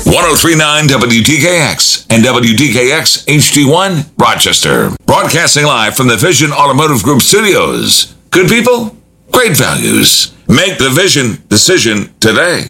1039 WDKX and WDKX HD1 Rochester. Broadcasting live from the Vision Automotive Group studios. Good people, great values. Make the Vision decision today.